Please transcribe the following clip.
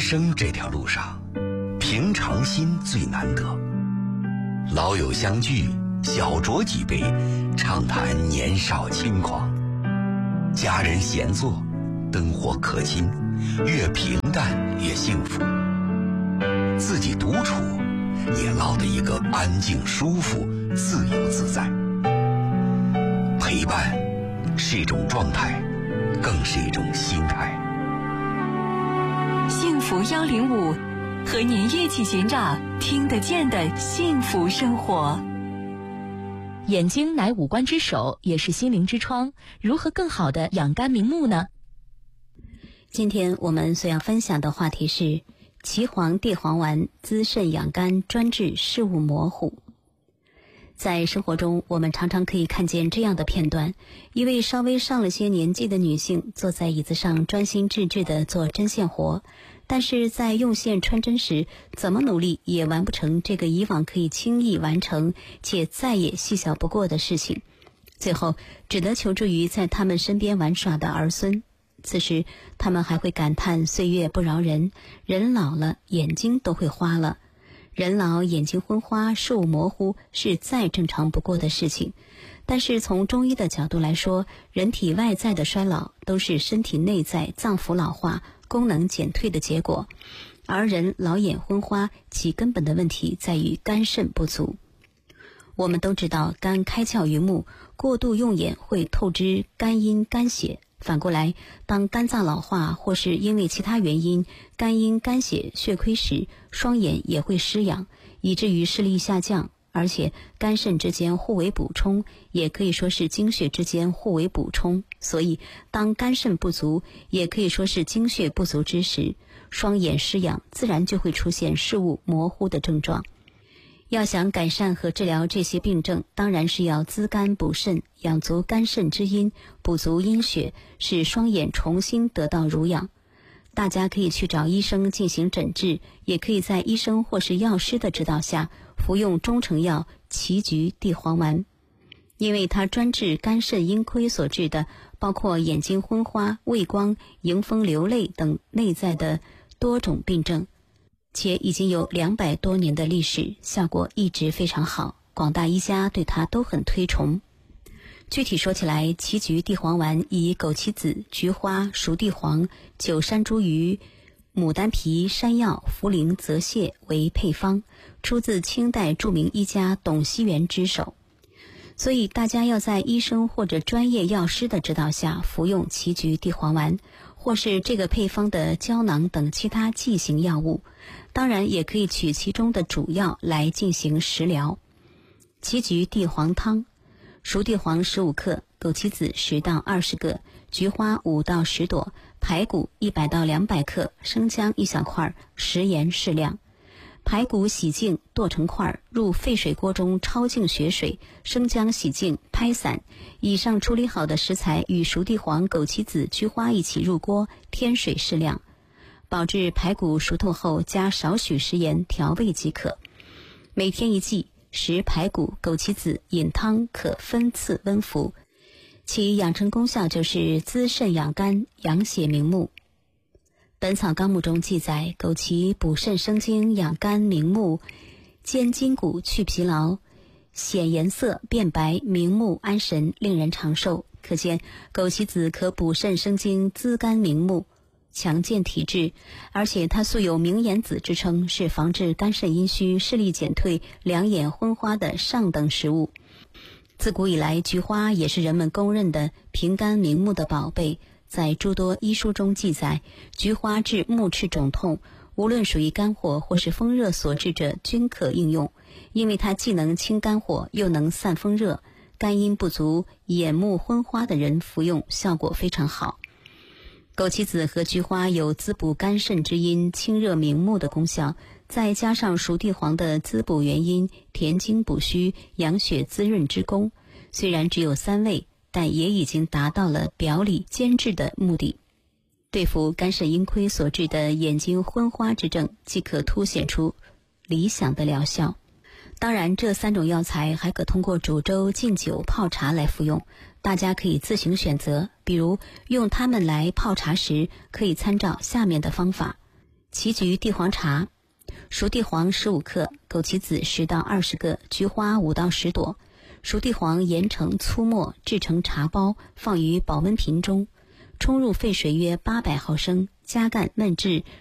生这条路上，平常心最难得。老友相聚，小酌几杯，畅谈年少轻狂。家人闲坐，灯火可亲，越平淡越幸福。自己独处，也落得一个安静舒服、自由自在。陪伴是一种状态，更是一种心态。 幸福105，和您一起寻找听得见的幸福生活。 眼睛乃五官之首，也是心灵之窗，如何更好地养肝明目呢？ 今天我们所要分享的话题是岐黄地黄丸滋肾养肝，专治视物模糊。在生活中，我们常常可以看见这样的片段：一位稍微上了些年纪的女性坐在椅子上专心致志地做针线活，但是在用线穿针时，怎么努力也完不成这个以往可以轻易完成且再也细小不过的事情，最后只得求助于在他们身边玩耍的儿孙。此时他们还会感叹岁月不饶人，人老了眼睛都会花了。人老眼睛昏花，视物模糊是再正常不过的事情，但是从中医的角度来说，人体外在的衰老都是身体内在脏腑老化、功能减退的结果，而人老眼昏花其根本的问题在于肝肾不足。我们都知道，肝开窍于目，过度用眼会透支肝阴肝血。反过来，当肝脏老化或是因为其他原因肝阴肝血血亏时，双眼也会失养，以至于视力下降。而且肝肾之间互为补充，也可以说是精血之间互为补充，所以当肝肾不足，也可以说是精血不足之时，双眼失养，自然就会出现视物模糊的症状。要想改善和治疗这些病症，当然是要滋肝补肾，养足肝肾之阴，补足阴血，使双眼重新得到濡养。大家可以去找医生进行诊治，也可以在医生或是药师的指导下服用中成药杞菊地黄丸，因为它专治肝肾阴亏所致的包括眼睛昏花、畏光、迎风流泪等内在的多种病症，且已经有200多年的历史，效果一直非常好，广大医家对它都很推崇。具体说起来，杞菊地黄丸以枸杞子、菊花、熟地黄、9山茱萸、牡丹皮、山药、茯苓、泽泻为配方，出自清代著名医家董希元之手。所以大家要在医生或者专业药师的指导下服用杞菊地黄丸，或是这个配方的胶囊等其他剂型药物，当然也可以取其中的主药来进行食疗。杞菊地黄汤，熟地黄15克，枸杞子10到20个，菊花5到10朵，排骨100到200克，生姜1小块，食盐适量。排骨洗净剁成块，入沸水锅中焯净血水，生姜洗净拍散。以上处理好的食材与熟地黄、枸杞子、菊花一起入锅，添水适量，保至排骨熟透后加少许食盐调味即可。每天1剂，食排骨、枸杞子，饮汤，可分次温服。其养成功效就是滋肾养肝、养血明目。本草纲目中记载，枸杞补肾生津，养肝明目，兼筋骨去疲劳，显颜色变白，明目安神，令人长寿。可见枸杞子可补肾生津，滋肝明目，强健体质，而且它素有明眼子之称，是防治肝肾阴虚、视力减退、两眼昏花的上等食物。自古以来，菊花也是人们公认的平肝明目的宝贝。在诸多医书中记载，菊花治目赤肿痛，无论属于肝火或是风热所致者，均可应用，因为它既能清肝火，又能散风热，肝阴不足、眼目昏花的人服用效果非常好。枸杞子和菊花有滋补肝肾之阴、清热明目的功效，再加上熟地黄的滋补元阴、填精补虚、养血滋润之功，虽然只有3味，但也已经达到了表里兼治的目的。对付肝肾阴亏所致的眼睛昏花之症，即可凸显出理想的疗效。当然，这3种药材还可通过煮粥、浸酒、泡茶来服用，大家可以自行选择。比如用它们来泡茶时，可以参照下面的方法： 棋菊地黄茶，熟地黄15克，枸杞子10到20个，菊花5到10朵。熟地黄研成粗末，制成茶包，放于保温瓶中，冲入沸水约800毫升，加盖焖至